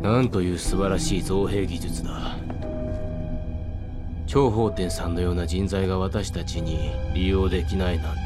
なんという素晴らしい造兵技術だ。張宝天さんのような人材が私たちに利用できないなんて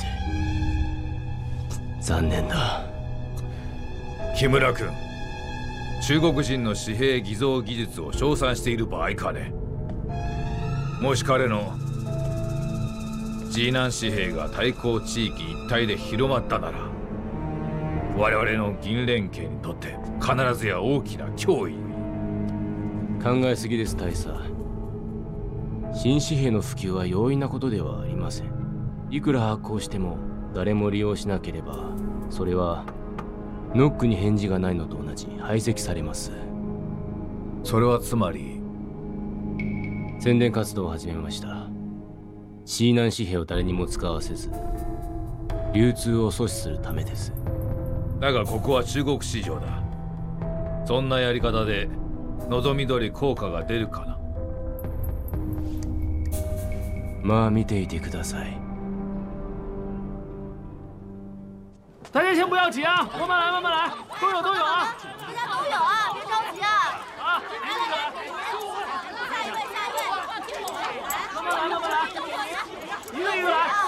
残念だ。 木村君、中国人の紙幣偽造技術を称賛している場合かね。もし彼の济南紙幣が対抗地域一帯で広まったなら、我々の銀連携にとって必ずや大きな脅威に。 考えすぎです、大佐。新紙幣の普及は容易なことではありません。いくら発行しても誰も利用しなければ、それはノックに返事がないのと同じ排斥されます。 それはつまり宣伝活動を始めました。シーナン紙幣を誰にも使わせず流通を阻止するためです。 だがここは中国市場だ。そんなやり方で望み通り効果が出るかな。 まあ見ていてください。 大家先不要急啊，慢慢来，慢慢来，都有啊， 大家都有啊，别着急啊。 啊， 来了，下一位， 慢慢来，一个一个来。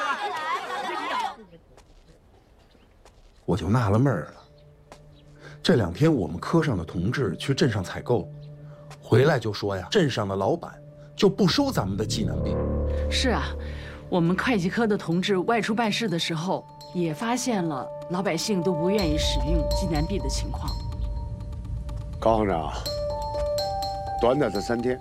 我就纳了闷儿了，这2天我们科上的同志去镇上采购，回来就说呀，镇上的老板就不收咱们的济南币。 是啊，我们会计科的同志外出办事的时候，也发现了老百姓都不愿意使用济南币的情况。 高行长，短短的3天，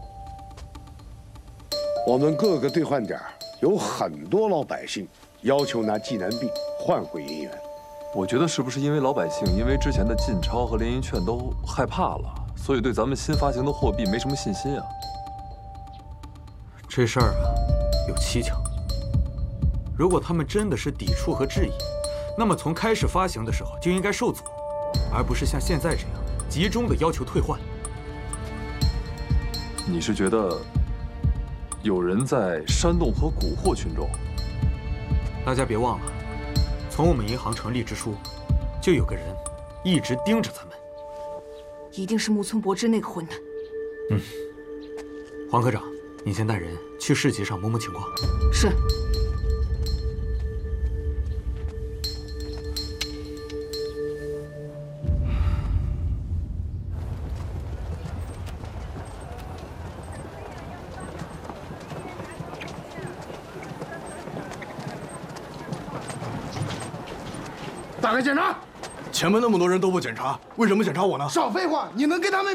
我们各个兑换点有很多老百姓要求拿济南币换回银元。 我觉得是不是因为老百姓因为之前的晋钞和联银券都害怕了，所以对咱们新发行的货币没什么信心啊？ 这事儿啊，有蹊跷。如果他们真的是抵触和质疑，那么从开始发行的时候就应该受阻，而不是像现在这样集中的要求退换。 你是觉得有人在煽动和蛊惑群众？ 大家别忘了，从我们银行成立之初，就有个人一直盯着咱们。 一定是木村博之那个混蛋。 黄科长，你先带人去市集上摸摸情况。 是。 打开检查！ 前面那么多人都不检查，为什么检查我呢？ 少废话！你能给他们